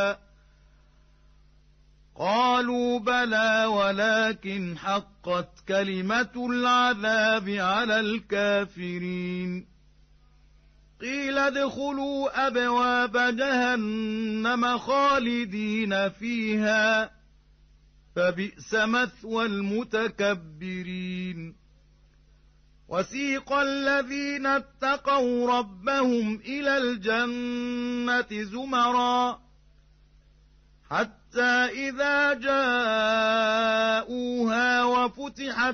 قالوا بلى ولكن حقت كلمة العذاب على الكافرين قيل ادخلوا أبواب جهنم خالدين فيها فبئس مثوى المتكبرين وسيق الذين اتقوا ربهم إلى الجنة زمرا حتى إذا جاءوها وفتحت